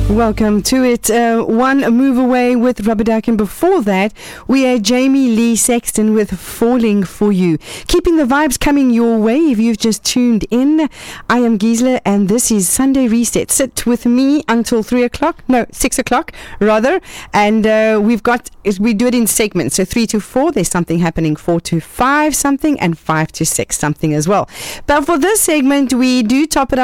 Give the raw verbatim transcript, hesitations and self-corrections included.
Welcome to it. Uh, one move away with Rubber Duck, and before that, we had Jamie Lee Sexton with Falling For You. Keeping the vibes coming your way if you've just tuned in. I am Gisela, and this is Sunday Reset. Sit with me until three o'clock, no, six o'clock rather. And uh, we've got, we do it in segments. So three to four, there's something happening. Four to five, something, and five to six, something as well. But for this segment, we do top it up